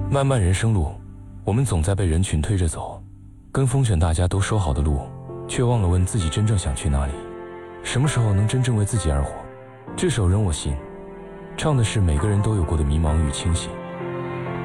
漫漫人生路，我们总在被人群推着走，跟风选大家都说好的路，却忘了问自己真正想去哪里，什么时候能真正为自己而活。这首《人我行》唱的是每个人都有过的迷茫与清醒。